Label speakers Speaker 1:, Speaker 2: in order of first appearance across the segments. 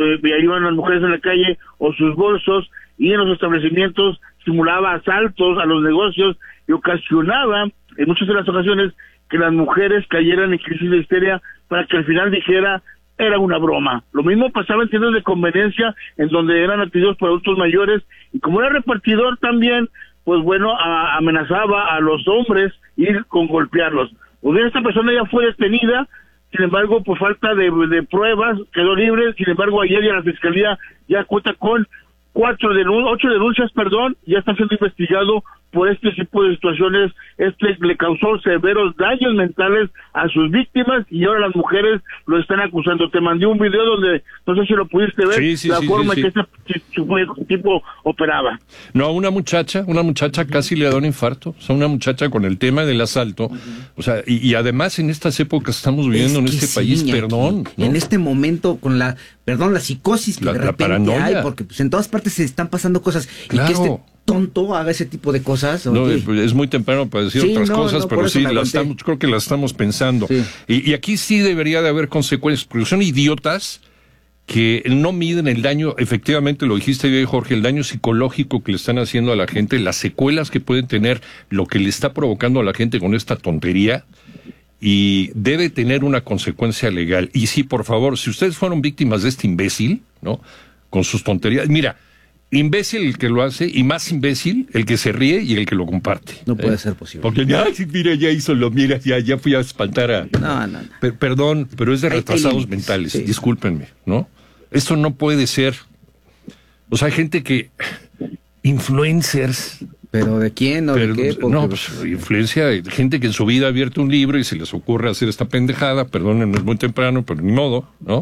Speaker 1: iban las mujeres en la calle o sus bolsos, y en los establecimientos simulaba asaltos a los negocios y ocasionaba en muchas de las ocasiones que las mujeres cayeran en crisis de histeria para que al final dijera era una broma. Lo mismo pasaba en tiendas de conveniencia en donde eran atendidos por adultos mayores, y como era repartidor también, pues bueno, amenazaba a los hombres ir con golpearlos. Pues bien, esta persona ya fue detenida, sin embargo, por falta de pruebas, quedó libre. Sin embargo, ayer ya la Fiscalía ya cuenta con 8 denuncias, ya está siendo investigado por este tipo de situaciones. Le causó severos daños mentales a sus víctimas, y ahora las mujeres lo están acusando. Te mandé un video donde, no sé si lo pudiste ver, forma en que este tipo operaba.
Speaker 2: No, una muchacha casi le da un infarto. O sea, una muchacha con el tema del asalto. O sea, y además en estas épocas estamos viviendo en este país, ¿no?
Speaker 3: En este momento, con la psicosis que de repente paranoia hay, porque pues en todas partes se están pasando cosas, claro. Y que este tonto haga ese tipo de cosas.
Speaker 2: No, es muy temprano para decir otras cosas, pero sí, creo que las estamos pensando. Sí. Y aquí sí debería de haber consecuencias, porque son idiotas que no miden el daño, efectivamente lo dijiste bien, Jorge, el daño psicológico que le están haciendo a la gente, las secuelas que pueden tener, lo que le está provocando a la gente con esta tontería, y debe tener una consecuencia legal. Y sí, por favor, si ustedes fueron víctimas de este imbécil, ¿no?, con sus tonterías, mira, imbécil el que lo hace, y más imbécil el que se ríe y el que lo comparte.
Speaker 3: No puede ser posible.
Speaker 2: Porque mira, ya hizo lo, mira, ya fui a espantar a...
Speaker 3: No.
Speaker 2: Perdón, pero es de retrasados mentales, sí. Discúlpenme, ¿no? Esto no puede ser. O sea, hay gente que... Influencers...
Speaker 3: ¿Pero de quién o de qué? Porque...
Speaker 2: No, pues influencia, gente que en su vida ha abierto un libro y se les ocurre hacer esta pendejada, perdonen, es muy temprano, pero ni modo, ¿no?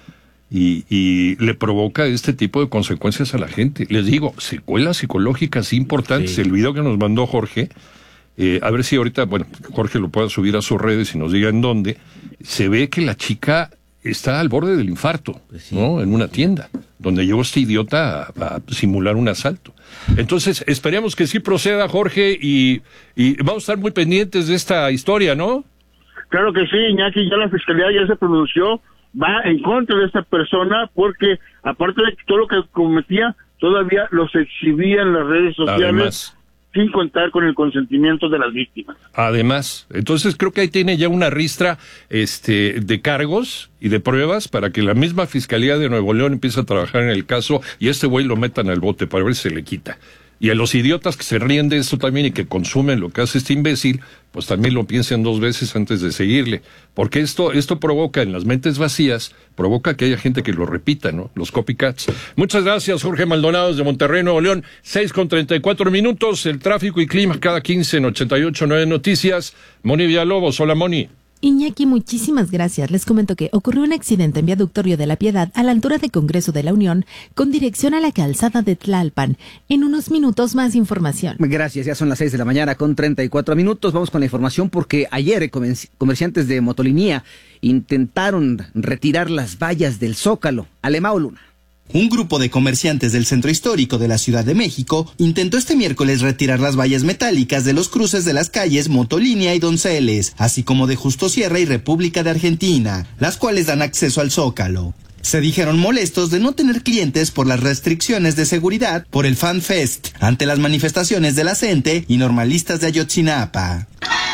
Speaker 2: Y le provoca este tipo de consecuencias a la gente. Les digo, secuelas psicológicas importantes. Sí. El video que nos mandó Jorge, a ver si ahorita, bueno, Jorge lo pueda subir a sus redes y nos diga en dónde, se ve que la chica está al borde del infarto, pues sí, ¿no? En una tienda, donde llegó este idiota a simular un asalto. Entonces, esperemos que sí proceda, Jorge, y vamos a estar muy pendientes de esta historia, ¿no?
Speaker 1: Claro que sí, Iñaki, ya la Fiscalía ya se pronunció, va en contra de esta persona, porque aparte de todo lo que cometía, todavía los exhibía en las redes sociales. Además, sin contar con el consentimiento de las víctimas.
Speaker 2: Además, entonces creo que ahí tiene ya una ristra de cargos y de pruebas para que la misma Fiscalía de Nuevo León empiece a trabajar en el caso y este güey lo metan al bote para ver si se le quita. Y a los idiotas que se ríen de esto también y que consumen lo que hace este imbécil, pues también lo piensen 2 veces antes de seguirle. Porque esto provoca en las mentes vacías, provoca que haya gente que lo repita, ¿no? Los copycats. Muchas gracias, Jorge Maldonado, desde Monterrey, Nuevo León. 6:34, el tráfico y clima cada 15 en 88.9 Noticias. Moni Villalobos, hola Moni.
Speaker 4: Iñaki, muchísimas gracias. Les comento que ocurrió un accidente en Viaducto Río de la Piedad a la altura de Congreso de la Unión con dirección a la calzada de Tlalpan. En unos minutos más información.
Speaker 3: Gracias, ya son las 6:34 a.m. Vamos con la información porque ayer comerciantes de motolinía intentaron retirar las vallas del Zócalo. Alemao Luna.
Speaker 5: Un grupo de comerciantes del centro histórico de la Ciudad de México intentó este miércoles retirar las vallas metálicas de los cruces de las calles Motolínea y Donceles, así como de Justo Sierra y República de Argentina, las cuales dan acceso al Zócalo. Se dijeron molestos de no tener clientes por las restricciones de seguridad por el Fan Fest, ante las manifestaciones de la CENTE y normalistas de Ayotzinapa.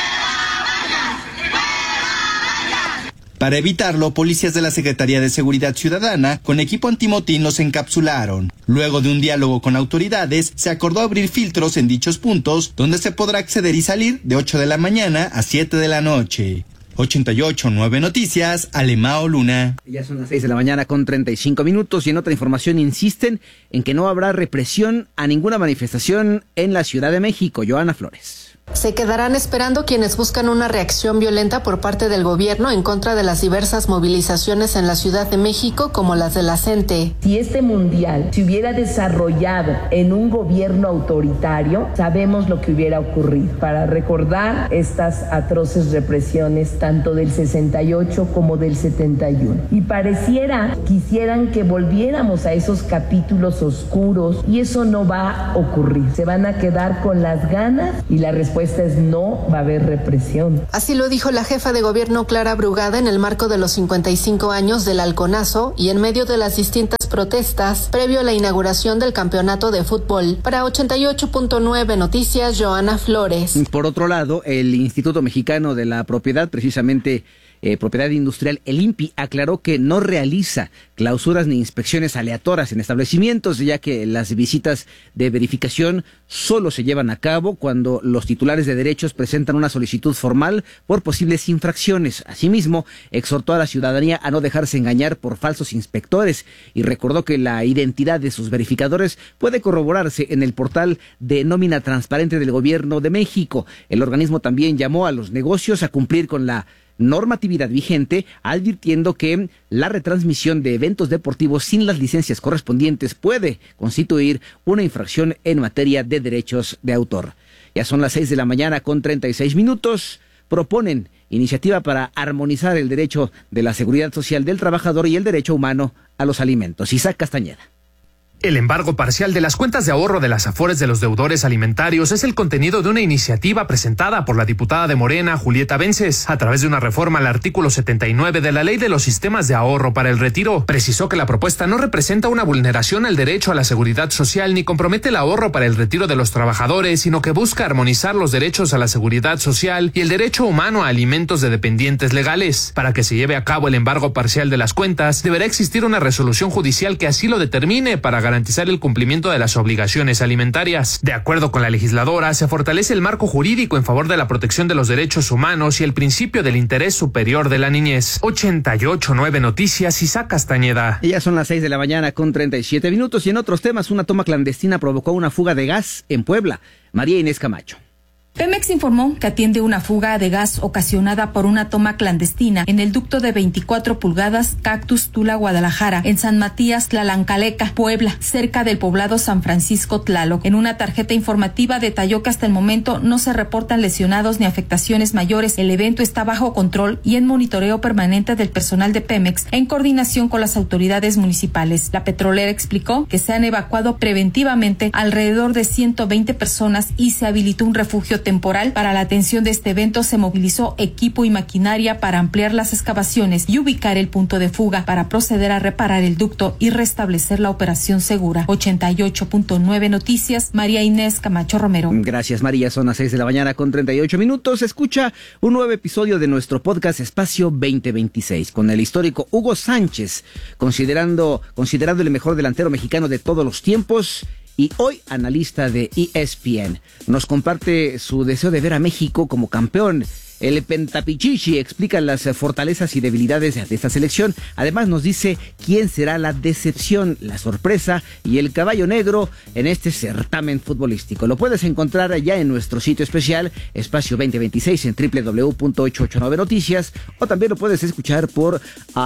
Speaker 5: Para evitarlo, policías de la Secretaría de Seguridad Ciudadana, con equipo antimotín, los encapsularon. Luego de un diálogo con autoridades, se acordó abrir filtros en dichos puntos, donde se podrá acceder y salir de 8 de la mañana a 7 de la noche. 88.9 Noticias, Alemao Luna.
Speaker 3: Ya son las 6:35 a.m. y en otra información insisten en que no habrá represión a ninguna manifestación en la Ciudad de México. Joana Flores.
Speaker 6: Se quedarán esperando quienes buscan una reacción violenta por parte del gobierno en contra de las diversas movilizaciones en la Ciudad de México, como las de la CENTE.
Speaker 7: Si este mundial se hubiera desarrollado en un gobierno autoritario, sabemos lo que hubiera ocurrido. Para recordar estas atroces represiones, tanto del 68 como del 71. Y quisieran que volviéramos a esos capítulos oscuros, y eso no va a ocurrir. Se van a quedar con las ganas y la respuesta es no va a haber represión.
Speaker 6: Así lo dijo la jefa de gobierno Clara Brugada en el marco de los 55 años del halconazo y en medio de las distintas las protestas previo a la inauguración del campeonato de fútbol. Para 88.9 Noticias, Joana Flores.
Speaker 3: Por otro lado, el Instituto Mexicano de la Propiedad, precisamente Propiedad Industrial, el INPI, aclaró que no realiza clausuras ni inspecciones aleatorias en establecimientos, ya que las visitas de verificación solo se llevan a cabo cuando los titulares de derechos presentan una solicitud formal por posibles infracciones. Asimismo, exhortó a la ciudadanía a no dejarse engañar por falsos inspectores y recordó que la identidad de sus verificadores puede corroborarse en el portal de nómina transparente del Gobierno de México. El organismo también llamó a los negocios a cumplir con la normatividad vigente, advirtiendo que la retransmisión de eventos deportivos sin las licencias correspondientes puede constituir una infracción en materia de derechos de autor. Ya son las 6 de la mañana con 36 minutos. Proponen iniciativa para armonizar el derecho de la seguridad social del trabajador y el derecho humano a los alimentos. Isaac Castañeda.
Speaker 8: El embargo parcial de las cuentas de ahorro de las Afores de los deudores alimentarios es el contenido de una iniciativa presentada por la diputada de Morena, Julieta Vences, a través de una reforma al artículo 79 de la Ley de los Sistemas de Ahorro para el Retiro. Precisó que la propuesta no representa una vulneración al derecho a la seguridad social ni compromete el ahorro para el retiro de los trabajadores, sino que busca armonizar los derechos a la seguridad social y el derecho humano a alimentos de dependientes legales. Para que se lleve a cabo el embargo parcial de las cuentas, deberá existir una resolución judicial que así lo determine para garantizar el cumplimiento de las obligaciones alimentarias. De acuerdo con la legisladora, se fortalece el marco jurídico en favor de la protección de los derechos humanos y el principio del interés superior de la niñez. 88.9 Noticias, Isaac Castañeda.
Speaker 3: Ya son las 6 de la mañana con 37 minutos y en otros temas, una toma clandestina provocó una fuga de gas en Puebla. María Inés Camacho.
Speaker 9: Pemex informó que atiende una fuga de gas ocasionada por una toma clandestina en el ducto de 24 pulgadas Cactus Tula Guadalajara, en San Matías Tlalancaleca, Puebla, cerca del poblado San Francisco Tlaloc. En una tarjeta informativa detalló que hasta el momento no se reportan lesionados ni afectaciones mayores. El evento está bajo control y en monitoreo permanente del personal de Pemex en coordinación con las autoridades municipales. La petrolera explicó que se han evacuado preventivamente alrededor de 120 personas y se habilitó un refugio temporal. Para la atención de este evento se movilizó equipo y maquinaria para ampliar las excavaciones y ubicar el punto de fuga para proceder a reparar el ducto y restablecer la operación segura. 88.9 Noticias, María Inés Camacho Romero.
Speaker 3: Gracias, María. Son las 6 de la mañana con 38 minutos. Escucha un nuevo episodio de nuestro podcast Espacio 2026 con el histórico Hugo Sánchez, considerado el mejor delantero mexicano de todos los tiempos y hoy analista de ESPN. Nos comparte su deseo de ver a México como campeón. El Pentapichichi explica las fortalezas y debilidades de esta selección. Además nos dice quién será la decepción, la sorpresa y el caballo negro en este certamen futbolístico. Lo puedes encontrar ya en nuestro sitio especial Espacio 2026 en www.889noticias o también lo puedes escuchar por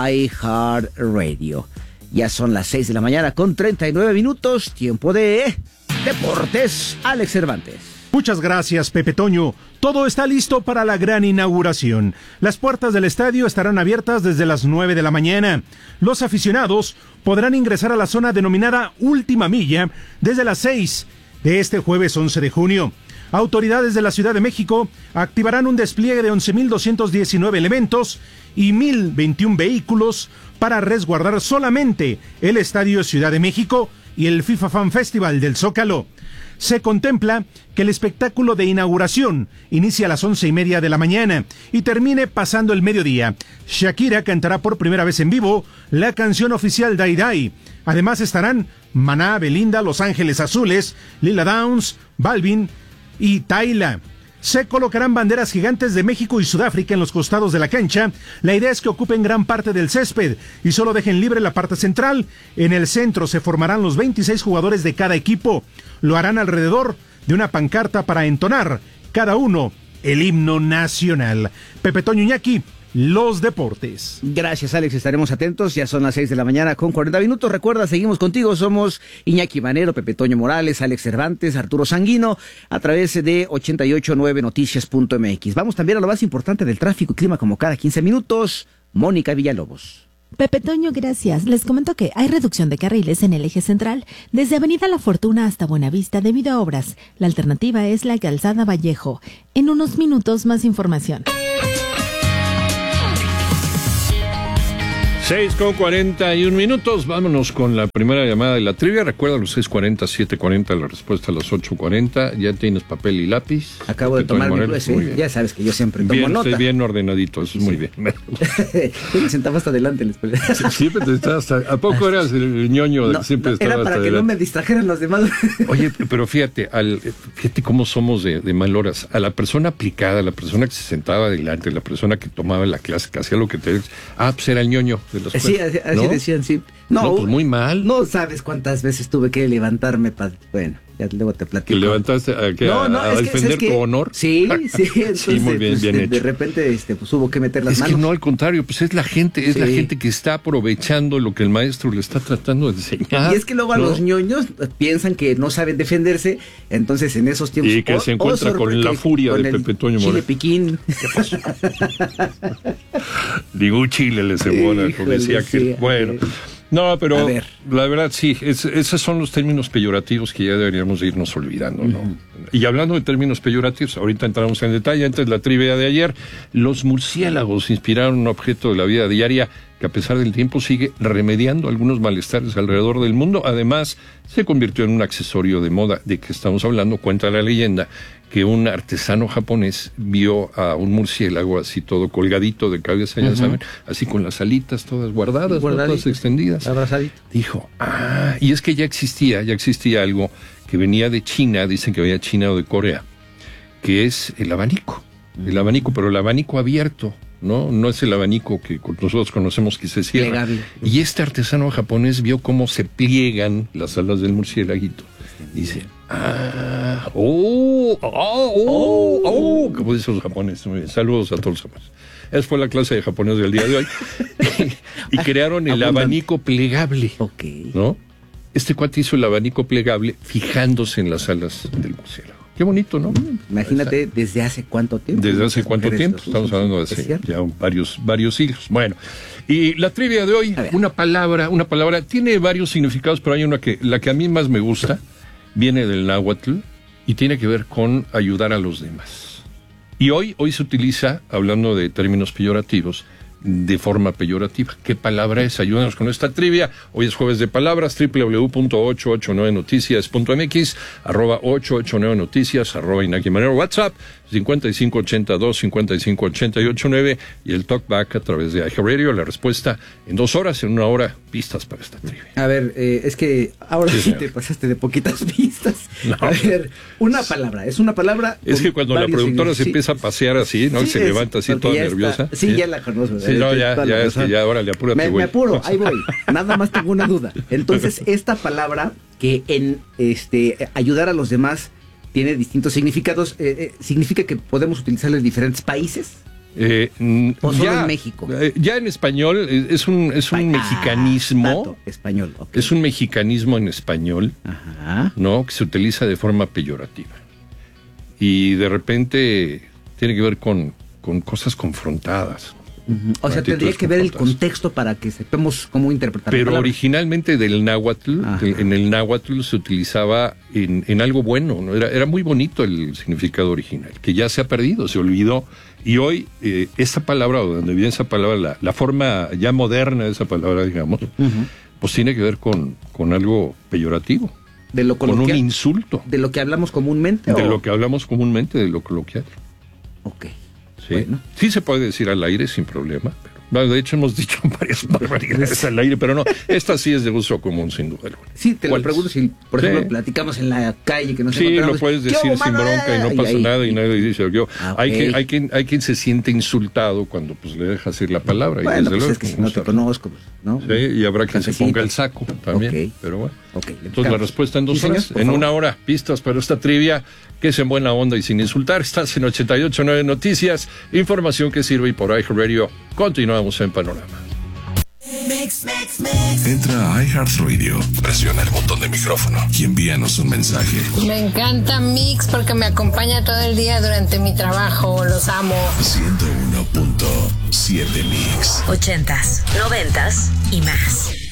Speaker 3: iHeartRadio. Ya son las 6 de la mañana con 39 minutos, tiempo de Deportes. Alex Cervantes.
Speaker 10: Muchas gracias, Pepe Toño. Todo está listo para la gran inauguración. Las puertas del estadio estarán abiertas desde las 9 de la mañana. Los aficionados podrán ingresar a la zona denominada Última Milla desde las 6 de este jueves 11 de junio. Autoridades de la Ciudad de México activarán un despliegue de 11.219 elementos y 1.021 vehículos para resguardar solamente el Estadio Ciudad de México y el FIFA Fan Festival del Zócalo. Se contempla que el espectáculo de inauguración inicie a las 11:30 de la mañana y termine pasando el mediodía. Shakira cantará por primera vez en vivo la canción oficial Dai Dai. Además estarán Maná, Belinda, Los Ángeles Azules, Lila Downs, Balvin y Tayla. Se colocarán banderas gigantes de México y Sudáfrica en los costados de la cancha. La idea es que ocupen gran parte del césped y solo dejen libre la parte central. En el centro se formarán los 26 jugadores de cada equipo. Lo harán alrededor de una pancarta para entonar cada uno el himno nacional. Pepe Toño Iñaki, los deportes.
Speaker 3: Gracias, Alex, estaremos atentos. Ya son las 6 de la mañana con 40 minutos. Recuerda, seguimos contigo, somos Iñaki Manero, Pepe Toño Morales, Alex Cervantes, Arturo Sanguino, a través de 889noticias.mx. Vamos también a lo más importante del tráfico y clima como cada 15 minutos. Mónica Villalobos.
Speaker 4: Pepe Toño, gracias. Les comento que hay reducción de carriles en el eje central, desde Avenida La Fortuna hasta Buenavista debido a obras. La alternativa es la Calzada Vallejo. En unos minutos más información.
Speaker 2: 6:41. Vámonos con la primera llamada de la trivia. Recuerda los 6:40, 7:40, la respuesta a las 8:40. ¿Ya tienes papel y lápiz?
Speaker 3: Acabo de tomar mi clase. Ya sabes que yo siempre tomo nota.
Speaker 2: Estoy bien ordenadito, eso es muy bien.
Speaker 3: Yo me sentaba hasta adelante en la escuela.
Speaker 2: Siempre te estabas ¿A poco eras el ñoño de que siempre estaba
Speaker 3: era para que
Speaker 2: adelante?
Speaker 3: no me distrajeran los demás.
Speaker 2: Oye, pero fíjate cómo somos de mal horas. A la persona aplicada, a la persona que se sentaba adelante, la persona que tomaba la clase, que hacía lo que te... pues era el ñoño de la escuela.
Speaker 3: Sí, así decían, sí.
Speaker 2: No, pues muy mal.
Speaker 3: No sabes cuántas veces tuve que levantarme para... Bueno, ya luego te platico.
Speaker 2: ¿Que levantaste a defender tu honor?
Speaker 3: Sí, entonces,
Speaker 2: sí, muy bien, bien hecho.
Speaker 3: De repente pues hubo que meter las manos.
Speaker 2: Es que no, al contrario, pues es la gente, la gente que está aprovechando lo que el maestro le está tratando de enseñar.
Speaker 3: Y es que luego a los ñoños piensan que no saben defenderse, entonces en esos tiempos...
Speaker 2: Y que se encuentra con la furia de Pepe Toño Moreno.
Speaker 3: Chile piquín.
Speaker 2: ¿Qué pasó? Digo, chile le cebona, como decía que... Bueno... No, pero la verdad sí, esos son los términos peyorativos que ya deberíamos irnos olvidando, ¿no? Y hablando de términos peyorativos, ahorita entramos en detalle, antes la trivia de ayer, los murciélagos inspiraron un objeto de la vida diaria que a pesar del tiempo sigue remediando algunos malestares alrededor del mundo. Además, se convirtió en un accesorio de moda. ¿De que estamos hablando? Cuenta la leyenda que un artesano japonés vio a un murciélago así todo colgadito de cabeza, ya saben, así con las alitas todas guardadas, todas extendidas.
Speaker 3: Abrazadito.
Speaker 2: Dijo, y es que ya existía algo que venía de China, dicen que venía de China o de Corea, que es el abanico. El abanico, pero el abanico abierto, no es el abanico que nosotros conocemos que se cierra. Plegable. Y este artesano japonés vio cómo se pliegan las alas del murciélaguito. Dice, como dicen los japoneses. Muy bien. Saludos a todos los japoneses. Esa fue la clase de japonés del día de hoy. Y crearon el abanico plegable. ¿No? Este cuate hizo el abanico plegable fijándose en las alas del murciélago. Qué bonito, ¿no?
Speaker 3: Imagínate, ¿desde hace cuánto tiempo?
Speaker 2: ¿Desde hace cuánto tiempo? Estamos hablando de hace ya varios siglos. Bueno, y la trivia de hoy, una palabra, tiene varios significados, pero hay la que a mí más me gusta, viene del náhuatl y tiene que ver con ayudar a los demás. Y hoy se utiliza, hablando de términos peyorativos, de forma peyorativa. ¿Qué palabra es? Ayúdanos con esta trivia. Hoy es jueves de palabras, www.889noticias.mx, @889noticias, @Inaki Manero, WhatsApp 5582-5588-9 y el talkback a través de iHeartRadio. La respuesta en 2 horas, en 1 hora, pistas para esta trivia.
Speaker 3: A ver, es que ahora sí te pasaste de poquitas pistas. No. A ver, es una palabra.
Speaker 2: Es que cuando la productora se empieza a pasear así, ¿no? Se levanta así toda nerviosa.
Speaker 3: Ya la conozco.
Speaker 2: Sí, no, ya, órale, apúrate,
Speaker 3: me apuro, ahí voy. Nada más tengo una duda. Entonces, esta palabra que en ayudar a los demás tiene distintos significados, ¿significa que podemos utilizarla en diferentes países? ¿O solo en México?
Speaker 2: Ya en español es un mexicanismo.
Speaker 3: Español, okay.
Speaker 2: Es un mexicanismo en español, ¿no? Que se utiliza de forma peyorativa. Y de repente tiene que ver con cosas confrontadas.
Speaker 3: O sea, tendría que ver el contexto para que sepamos cómo interpretar.
Speaker 2: Pero originalmente del náhuatl, en el náhuatl se utilizaba en algo bueno, ¿no? Era muy bonito el significado original, que ya se ha perdido, se olvidó. Y hoy, esa palabra, o donde viene esa palabra, la forma ya moderna de esa palabra, digamos, pues tiene que ver con algo peyorativo.
Speaker 3: De lo coloquial,
Speaker 2: con un insulto.
Speaker 3: ¿De lo que hablamos comúnmente?
Speaker 2: De lo que hablamos comúnmente, de lo coloquial.
Speaker 3: Ok.
Speaker 2: Sí, bueno. Sí se puede decir al aire sin problema, pero de hecho hemos dicho varias barbaridades al aire, pero no, esta sí es de uso común sin duda alguna.
Speaker 3: Sí, te lo pregunto si, por ejemplo, platicamos en la calle que nos encontramos.
Speaker 2: Sí, lo puedes decir sin bronca y no pasa nada y nadie dice yo. Hay quien se siente insultado cuando pues le dejas ir la palabra.
Speaker 3: Bueno,
Speaker 2: y
Speaker 3: desde luego, es que si no te conozco, ¿no?
Speaker 2: Sí, y habrá quien se ponga el saco también, pero bueno. Entonces la respuesta en 2 horas, en 1 hora, pistas para esta trivia, que es en buena onda y sin insultar. Estás en 88.9 Noticias, información que sirve y por iHeartRadio. Continuamos en Panorama.
Speaker 11: Entra a iHeartRadio, presiona el botón de micrófono y envíanos un mensaje.
Speaker 12: Me encanta Mix porque me acompaña todo el día durante mi trabajo, los amo.
Speaker 11: 101.7 Mix.
Speaker 13: 80s, 90s y más.